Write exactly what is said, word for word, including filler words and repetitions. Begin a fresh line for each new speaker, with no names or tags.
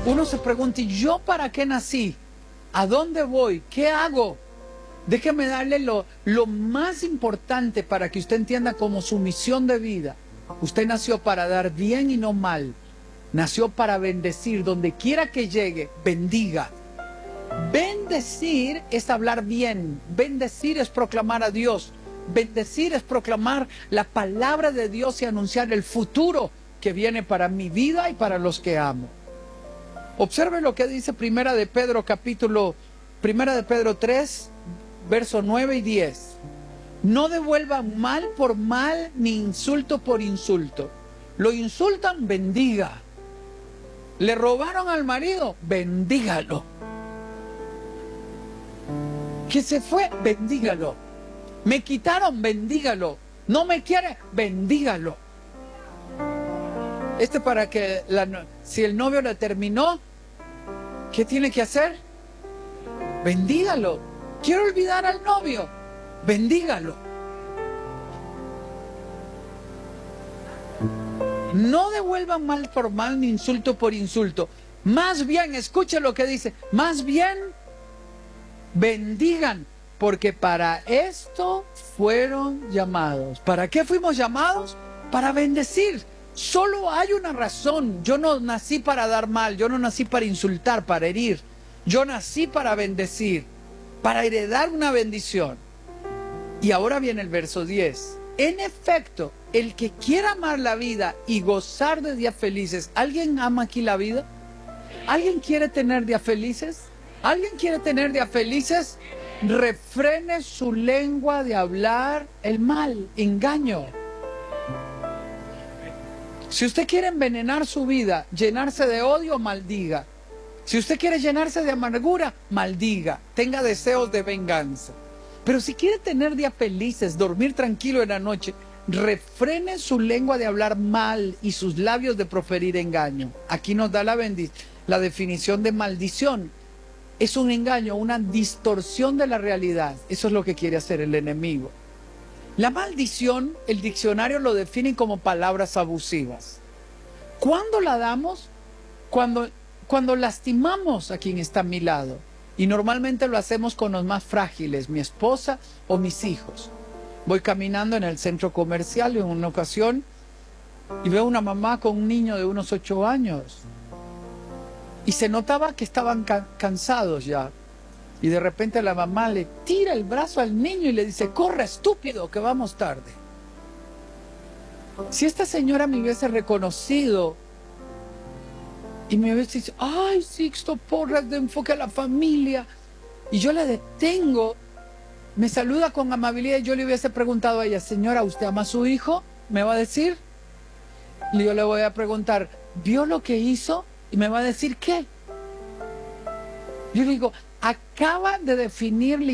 Uno se pregunta, ¿y yo para qué nací? ¿A dónde voy? ¿Qué hago? Déjeme darle lo, lo más importante para que usted entienda como su misión de vida. Usted nació para dar bien y no mal. Nació para bendecir. Donde quiera que llegue, bendiga. Bendecir es hablar bien. Bendecir es proclamar a Dios. Bendecir es proclamar la palabra de Dios y anunciar el futuro que viene para mi vida y para los que amo. Observe lo que dice Primera de Pedro, capítulo, Primera de Pedro tres, versos nueve y diez. No devuelvan mal por mal, ni insulto por insulto. Lo insultan, bendiga. Le robaron al marido, bendígalo. Que se fue, bendígalo. Me quitaron, bendígalo. No me quiere, bendígalo. Este para que, la, si el novio la terminó, ¿qué tiene que hacer? Bendígalo. Quiero olvidar al novio, bendígalo. No devuelvan mal por mal ni insulto por insulto. Más bien, escuche lo que dice, más bien bendigan, porque para esto fueron llamados. ¿Para qué fuimos llamados? Para bendecir. Solo hay una razón. Yo no nací para dar mal, yo no nací para insultar, para herir. Yo nací para bendecir, para heredar una bendición. Y ahora viene el verso diez. En efecto, el que quiera amar la vida y gozar de días felices. ¿Alguien ama aquí la vida? ¿Alguien quiere tener días felices? ¿Alguien quiere tener días felices? Refrene su lengua de hablar el mal, engaño. Si usted quiere envenenar su vida, llenarse de odio, maldiga. Si usted quiere llenarse de amargura, maldiga. Tenga deseos de venganza. Pero si quiere tener días felices, dormir tranquilo en la noche, refrene su lengua de hablar mal y sus labios de proferir engaño. Aquí nos da la, la definición de maldición. Es un engaño, una distorsión de la realidad. Eso es lo que quiere hacer el enemigo. La maldición, el diccionario lo define como palabras abusivas. ¿Cuándo la damos? Cuando, cuando lastimamos a quien está a mi lado. Y normalmente lo hacemos con los más frágiles, mi esposa o mis hijos. Voy caminando en el centro comercial en una ocasión y veo una mamá con un niño de unos ocho años. Y se notaba que estaban ca- cansados ya. Y de repente la mamá le tira el brazo al niño y le dice, corre estúpido, que vamos tarde. Si esta señora me hubiese reconocido y me hubiese dicho, ay, Sixto Porras, de enfoque a la familia, y yo la detengo, me saluda con amabilidad y yo le hubiese preguntado a ella, señora, ¿usted ama a su hijo? ¿Me va a decir? Y yo le voy a preguntar, ¿vio lo que hizo? Y me va a decir, ¿qué? Yo le digo, acaba de definir